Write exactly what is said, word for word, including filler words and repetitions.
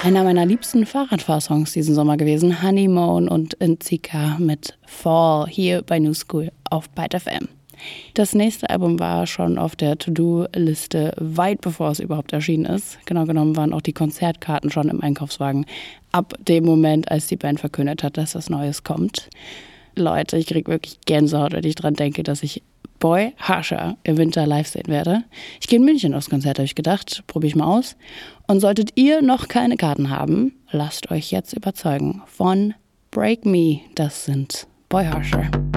Einer meiner liebsten Fahrradfahrsongs diesen Sommer gewesen. Honeymoon und Nzika mit Fall hier bei New School auf Byte F M. Das nächste Album war schon auf der To-Do-Liste weit bevor es überhaupt erschienen ist. Genau genommen waren auch die Konzertkarten schon im Einkaufswagen ab dem Moment, als die Band verkündet hat, dass was Neues kommt. Leute, ich krieg wirklich Gänsehaut, wenn ich dran denke, dass ich Boy Harsher im Winter live sehen werde. Ich gehe in München aufs Konzert, habe ich gedacht. Probiere ich mal aus. Und solltet ihr noch keine Karten haben, lasst euch jetzt überzeugen von Break Me. Das sind Boy Harsher.